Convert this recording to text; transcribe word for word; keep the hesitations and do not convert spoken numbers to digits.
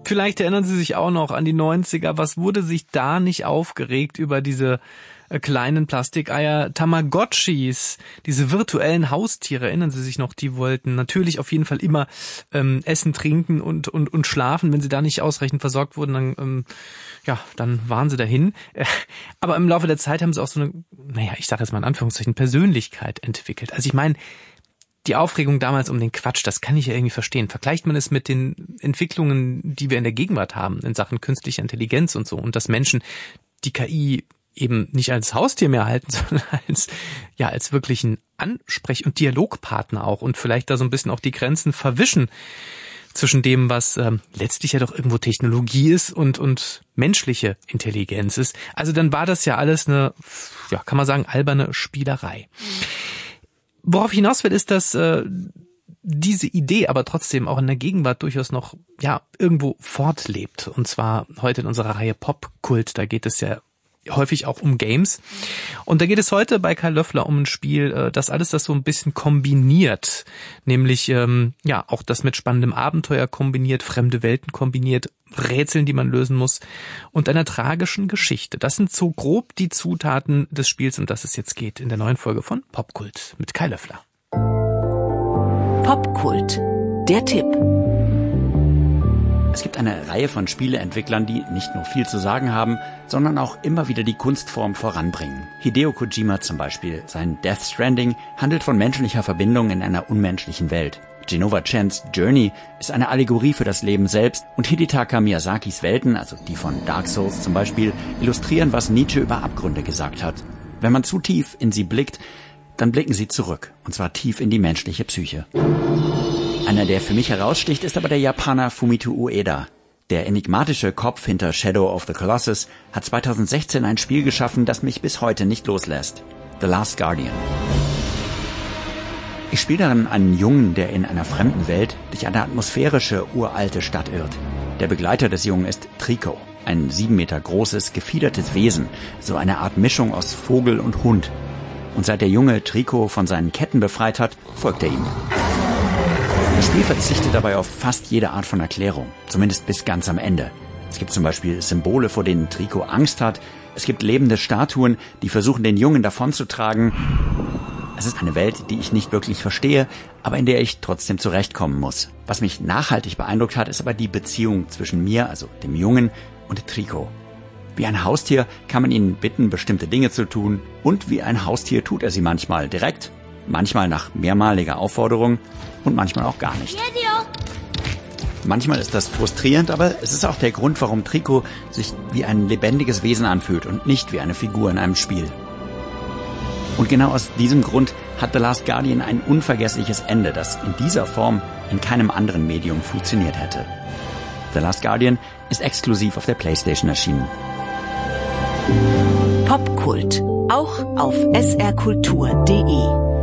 Vielleicht erinnern Sie sich auch noch an die neunziger. Was wurde sich da nicht aufgeregt über diese äh, kleinen Plastikeier? Tamagotchis, diese virtuellen Haustiere, erinnern Sie sich noch? Die wollten natürlich auf jeden Fall immer ähm, essen, trinken und, und, und schlafen. Wenn sie da nicht ausreichend versorgt wurden, dann, ähm, ja, dann waren sie dahin. Äh, aber im Laufe der Zeit haben sie auch so eine, naja, ich sage jetzt mal in Anführungszeichen, Persönlichkeit entwickelt. Also ich meine, die Aufregung damals um den Quatsch, das kann ich ja irgendwie verstehen. Vergleicht man es mit den Entwicklungen, die wir in der Gegenwart haben, in Sachen künstlicher Intelligenz und so, und dass Menschen die K I eben nicht als Haustier mehr halten, sondern als, ja, als wirklichen Ansprech- und Dialogpartner auch, und vielleicht da so ein bisschen auch die Grenzen verwischen zwischen dem, was ähm, letztlich ja doch irgendwo Technologie ist und, und menschliche Intelligenz ist. Also dann war das ja alles eine, ja, kann man sagen, alberne Spielerei. Worauf ich hinaus will, ist, dass äh, diese Idee aber trotzdem auch in der Gegenwart durchaus noch, ja, irgendwo fortlebt. Und zwar heute in unserer Reihe Popkult. Da geht es ja häufig auch um Games. Und da geht es heute bei Kai Löffler um ein Spiel, äh, das alles das so ein bisschen kombiniert. Nämlich, ähm, ja, auch das mit spannendem Abenteuer kombiniert, fremde Welten kombiniert, Rätseln, die man lösen muss, und einer tragischen Geschichte. Das sind so grob die Zutaten des Spiels, um das es jetzt geht in der neuen Folge von Popkult mit Kai Löffler. Popkult, der Tipp. Es gibt eine Reihe von Spieleentwicklern, die nicht nur viel zu sagen haben, sondern auch immer wieder die Kunstform voranbringen. Hideo Kojima zum Beispiel. Sein Death Stranding handelt von menschlicher Verbindung in einer unmenschlichen Welt. Genova Chens Journey ist eine Allegorie für das Leben selbst, und Hidetaka Miyazakis Welten, also die von Dark Souls zum Beispiel, illustrieren, was Nietzsche über Abgründe gesagt hat. Wenn man zu tief in sie blickt, dann blicken sie zurück, und zwar tief in die menschliche Psyche. Einer, der für mich heraussticht, ist aber der Japaner Fumito Ueda. Der enigmatische Kopf hinter Shadow of the Colossus hat zweitausendsechzehn ein Spiel geschaffen, das mich bis heute nicht loslässt. The Last Guardian. Ich spiele darin einen Jungen, der in einer fremden Welt durch eine atmosphärische, uralte Stadt irrt. Der Begleiter des Jungen ist Trico, ein sieben Meter großes, gefiedertes Wesen, so eine Art Mischung aus Vogel und Hund. Und seit der Junge Trico von seinen Ketten befreit hat, folgt er ihm. Das Spiel verzichtet dabei auf fast jede Art von Erklärung, zumindest bis ganz am Ende. Es gibt zum Beispiel Symbole, vor denen Trico Angst hat. Es gibt lebende Statuen, die versuchen, den Jungen davonzutragen. Es ist eine Welt, die ich nicht wirklich verstehe, aber in der ich trotzdem zurechtkommen muss. Was mich nachhaltig beeindruckt hat, ist aber die Beziehung zwischen mir, also dem Jungen, und Trico. Wie ein Haustier kann man ihn bitten, bestimmte Dinge zu tun, und wie ein Haustier tut er sie manchmal direkt, manchmal nach mehrmaliger Aufforderung und manchmal auch gar nicht. Manchmal ist das frustrierend, aber es ist auch der Grund, warum Trico sich wie ein lebendiges Wesen anfühlt und nicht wie eine Figur in einem Spiel. Und genau aus diesem Grund hat The Last Guardian ein unvergessliches Ende, das in dieser Form in keinem anderen Medium funktioniert hätte. The Last Guardian ist exklusiv auf der PlayStation erschienen. Popkult, auch auf s r kultur punkt d e.